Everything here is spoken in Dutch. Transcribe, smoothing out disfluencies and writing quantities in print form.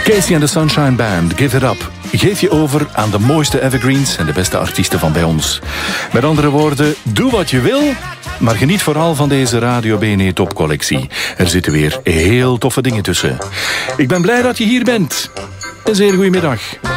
Casey and the Sunshine Band, Give It Up. Geef je over aan de mooiste evergreens en de beste artiesten van bij ons. Met andere woorden, doe wat je wil, maar geniet vooral van deze Radio BNE topcollectie. Er zitten weer heel toffe dingen tussen. Ik ben blij dat je hier bent. Een zeer goede middag.